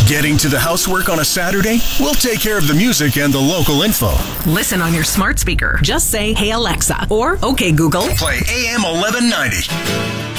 Getting to the housework on a Saturday? We'll take care of the music and the local info. Listen on your smart speaker. Just say, "Hey Alexa," or "Okay Google, Play AM 1190.